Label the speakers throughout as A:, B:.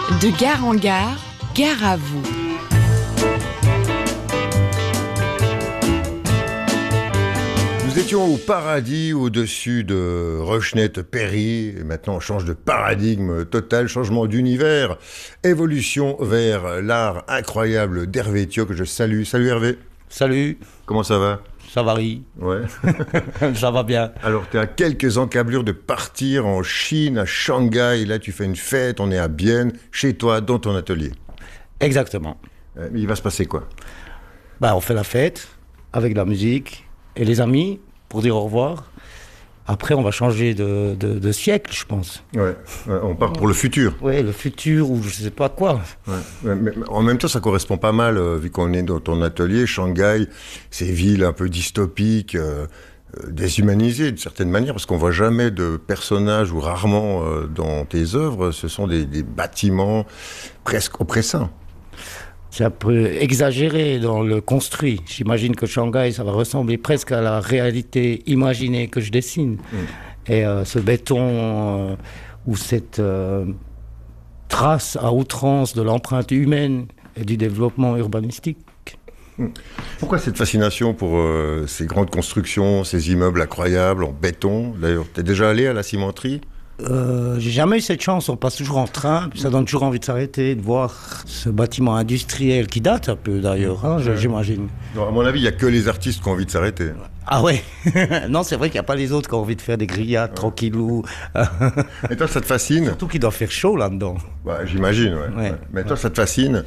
A: De gare en gare, gare à vous.
B: Nous étions au paradis au-dessus de Rochette-Péry. Et maintenant, on change de paradigme total, changement d'univers, évolution vers l'art incroyable d'Hervé Thiot que je salue. Salut Hervé.
C: Salut.
B: Comment ça va?
C: Ça varie.
B: Ouais.
C: Ça va bien.
B: Alors, tu es à quelques encablures de partir en Chine, à Shanghai. Là, tu fais une fête, on est à Bienne, chez toi, dans ton atelier.
C: Exactement.
B: Mais il va se passer quoi?
C: On fait la fête avec la musique et les amis pour dire au revoir. Après, on va changer de siècle, je pense.
B: Ouais, on part pour le futur.
C: Oui, le futur ou je sais pas quoi.
B: Ouais, mais en même temps, ça correspond pas mal, vu qu'on est dans ton atelier, Shanghai, ces villes un peu dystopiques, déshumanisées d'une certaine manière, parce qu'on voit jamais de personnages, ou rarement dans tes œuvres, ce sont des bâtiments presque oppressants.
C: C'est un peu exagéré dans le construit. J'imagine que Shanghai, ça va ressembler presque à la réalité imaginée que je dessine. Et ce béton ou cette trace à outrance de l'empreinte humaine et du développement urbanistique.
B: Pourquoi cette fascination pour ces grandes constructions, ces immeubles incroyables en béton? D'ailleurs, t'es déjà allé à la cimenterie?
C: J'ai jamais eu cette chance, on passe toujours en train, puis ça donne toujours envie de s'arrêter, de voir ce bâtiment industriel qui date un peu d'ailleurs, j'imagine.
B: Non, à mon avis, il n'y a que les artistes qui ont envie de s'arrêter.
C: Ah ouais. Non, c'est vrai qu'il n'y a pas les autres qui ont envie de faire des grillades tranquillou.
B: Et toi, ça te fascine?
C: Surtout qu'il doit faire chaud là-dedans.
B: J'imagine, ouais. Mais toi, ça te fascine?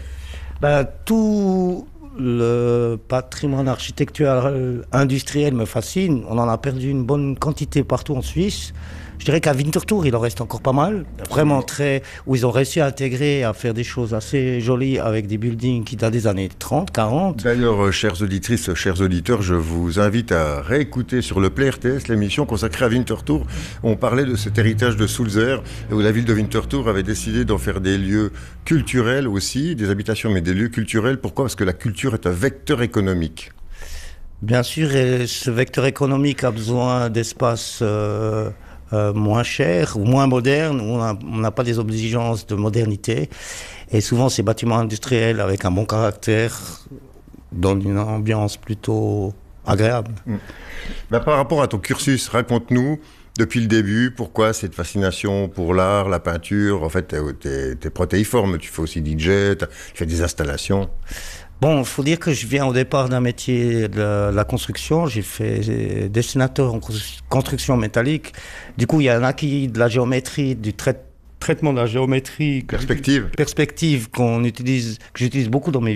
C: Tout le patrimoine architectural industriel me fascine. On en a perdu une bonne quantité partout en Suisse. Je dirais qu'à Winterthur, il en reste encore pas mal. Vraiment où ils ont réussi à intégrer, à faire des choses assez jolies avec des buildings qui datent des années 30, 40.
B: D'ailleurs, chères auditrices, chers auditeurs, je vous invite à réécouter sur le Play RTS l'émission consacrée à Winterthur. On parlait de cet héritage de Sulzer, où la ville de Winterthur avait décidé d'en faire des lieux culturels aussi, des habitations, mais des lieux culturels. Pourquoi? Parce que la culture est un vecteur économique.
C: Bien sûr, et ce vecteur économique a besoin d'espaces moins cher ou moins moderne, où on n'a pas des exigences de modernité. Et souvent, ces bâtiments industriels avec un bon caractère donnent une ambiance plutôt agréable.
B: Par rapport à ton cursus, raconte-nous, depuis le début, pourquoi cette fascination pour l'art, la peinture? En fait, t'es protéiforme, tu fais aussi DJ, tu fais des installations.
C: Il faut dire que je viens au départ d'un métier de la construction. J'ai fait dessinateur en construction métallique. Du coup, il y a un acquis de la géométrie, du traitement de la géométrie.
B: Perspective
C: que j'utilise beaucoup dans mes